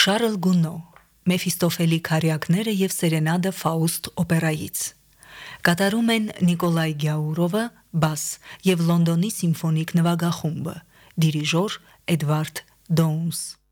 Շարլ Գունո, Մեֆիստոֆելի քարյակները եւ Սերենադը Ֆաուստ օպերայից։ Կատարում են Նիկոլայ Գյաուրովը, բաս եւ Լոնդոնի սիմֆոնիկ նվագախումբը, դիրիժոր Էդվարդ Դոունս։